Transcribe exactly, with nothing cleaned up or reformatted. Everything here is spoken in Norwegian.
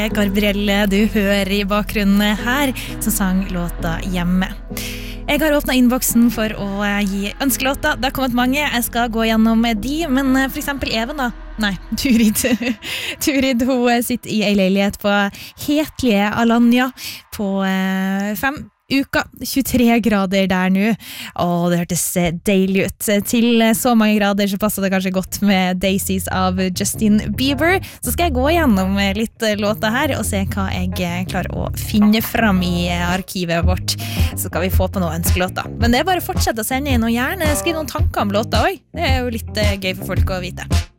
Gabrielle du hører I bakgrunnen her som sang låta Hjemme. Jeg har åpnet innboksen for å gi ønskelåter. Det har kommet mange, jeg skal gå gjennom de, men for eksempel Even da. Nei, Turid. Turid, hun sitter I en leilighet på hetlige Alanya på fem uka, tjuetre grader der nå. Åh, det hørtes deilig ut. Til så mange grader så passer det kanskje godt med Daisies av Justin Bieber. Så skal jeg gå gjennom litt låter her og se hva jeg klarer å finne fram I arkivet vårt. Så skal vi få på noen ønskelåter. Men det er bare å fortsette å sende inn og gjerne skrive noen tanker om låter også. Det er jo litt gøy for folk å vite.